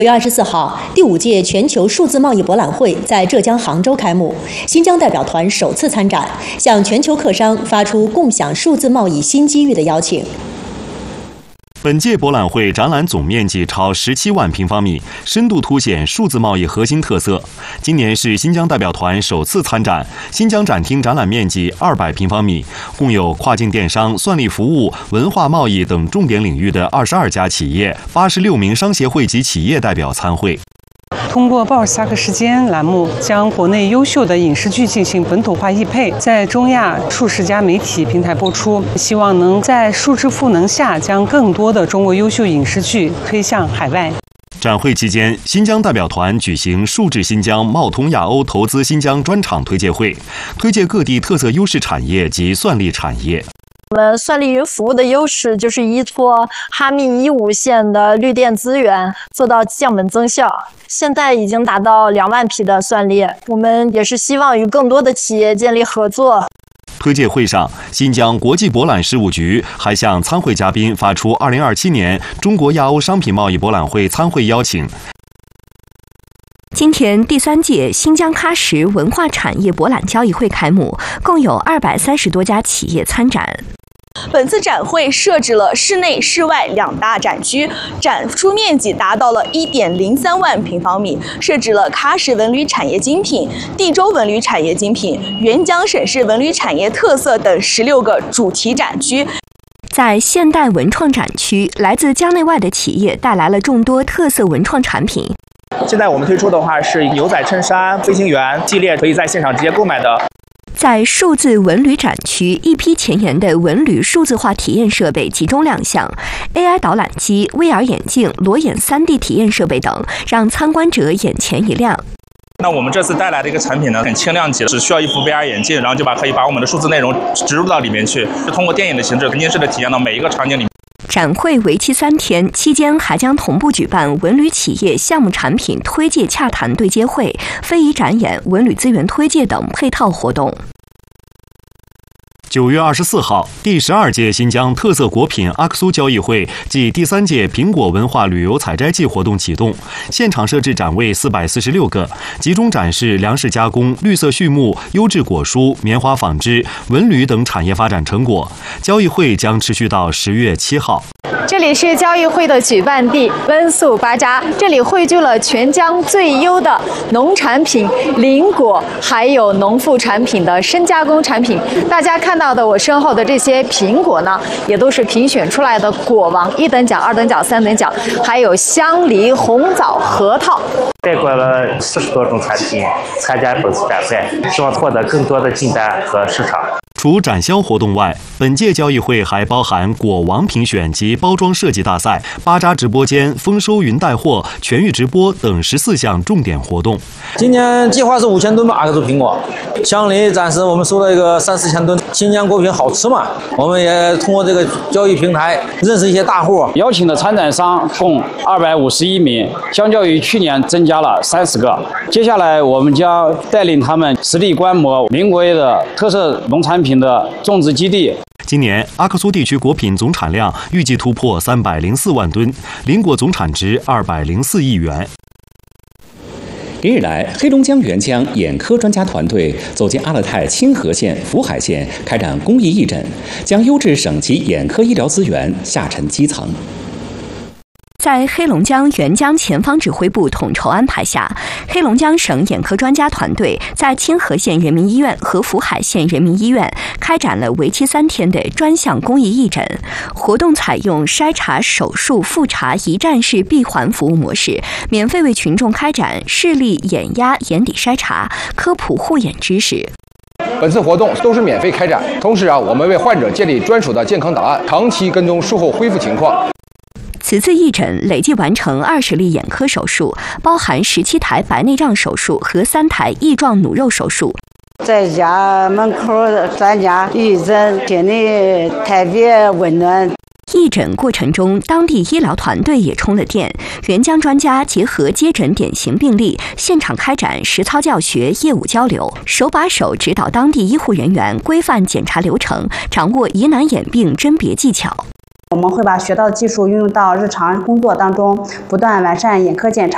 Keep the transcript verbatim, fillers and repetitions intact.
九月二十四号，第五届全球数字贸易博览会在浙江杭州开幕，新疆代表团首次参展，向全球客商发出共享数字贸易新机遇的邀请。 本届博览会展览总面积超十七万平方米，深度凸显数字贸易核心特色。今年是新疆代表团首次参展，新疆展厅展览面积二百平方米，共有跨境电商、算力服务、文化贸易等重点领域的二十二家企业，八十六名商协会及企业代表参会。 通过鲍尔萨克时间栏目，将国内优秀的影视剧进行本土化译配，在中亚数十家媒体平台播出，希望能在数字赋能下，将更多的中国优秀影视剧推向海外。 展会期间，新疆代表团举行“数字新疆，贸通亚欧，投资新疆”专场推介会，推介各地特色优势产业及算力产业。 我们算力云服务的优势就是依托哈密一五线的绿电资源，做到降本增效。现在已经达到两万匹的算力，我们也是希望与更多的企业建立合作。 推介会上，新疆国际博览事务局还向参会嘉宾发出二零二七年中国亚欧商品贸易博览会参会邀请。 今天第三届新疆喀什文化产业博览交易会开幕，共有二百三十多家企业参展。 本次展会设置了室内、室外两大展区，展出面积达到了 一点零三万平方米，设置了喀什文旅产业精品、地州文旅产业精品、沅江省市文旅产业特色等十六个主题展区。 在现代文创展区，来自疆内外的企业带来了众多特色文创产品。 现在我们推出的话是牛仔衬衫、飞行员系列，可以在现场直接购买的。 在数字文旅展区，一批前沿的文旅数字化体验设备集中亮相 ，A I 导览机、V R 眼镜、裸眼 三 D 体验设备等，让参观者眼前一亮。 那我们这次带来的一个产品呢，很轻量级，只需要一副 V R 眼镜，然后就把可以把我们的数字内容植入到里面去，就通过电影的形式，沉浸式的体验到每一个场景里。 展会为期三天，期间还将同步举办文旅企业项目产品推介洽谈对接会、非遗展演、文旅资源推介等配套活动。 九月二十四号，第十二届新疆特色果品阿克苏交易会暨第三届苹果文化旅游采摘季活动启动，现场设置展位四百四十六个，集中展示粮食加工、绿色畜牧、优质果蔬、棉花纺织、文旅等产业发展成果。交易会将持续到十月七号。 这里是交易会的举办地温宿巴扎，这里汇聚了全疆最优的农产品、林果，还有农副产品的深加工产品。大家看到的我身后的这些苹果呢，也都是评选出来的果王，一等奖、二等奖、三等奖，还有香梨、红枣、核桃。 带过了四十多种产品参加本次展会，希望获得更多的订单和市场。 除展销活动外，本届交易会还包含果王评选及包装设计大赛、巴扎直播间、丰收云带货、全域直播等十四项重点活动。 今年计划是五千吨吧，阿克苏苹果。香梨暂时我们收了一个三四千吨。新疆果品好吃嘛，我们也通过这个交易平台认识一些大户。 邀请的参展商共二百五十一名，相较于去年增加了三十个。接下来我们将带领他们实地观摩民国的特色农产品 的种植基地。 今年阿克苏地区果品总产量预计突破三百零四万吨，林果总产值二百零四亿元。 连日来，黑龙江沅江眼科专家团队走进阿勒泰清河县、福海县，开展公益义诊，将优质省级眼科医疗资源下沉基层。 在黑龙江沅江前方指挥部统筹安排下，黑龙江省眼科专家团队在清河县人民医院和福海县人民医院开展了为期三天的专项公益义诊。活动采用筛查、手术、复查一站式闭环服务模式，免费为群众开展视力、眼压、眼底筛查、科普护眼知识。 本次活动都是免费开展，同时啊，我们为患者建立专属的健康档案，长期跟踪术后恢复情况。 此次义诊累计完成二十例眼科手术，包含十七台白内障手术和三台翼状弩肉手术。 在家门口专家义诊，心里特别温暖。 义诊过程中，当地医疗团队也充了电。沅江专家结合接诊典型病例，现场开展实操教学、业务交流，手把手指导当地医护人员规范检查流程，掌握疑难眼病甄别技巧。 我们会把学到的技术运用到日常工作当中，不断完善眼科检查。